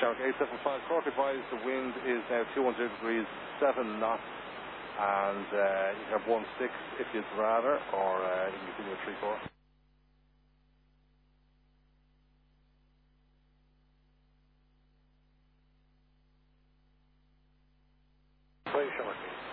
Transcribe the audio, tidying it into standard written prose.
Shark 875, Cork advised the wind is now 210 degrees, 7 knots, and you can have 1-6 if you'd rather, or you can continue with 3-4. Please, Shark.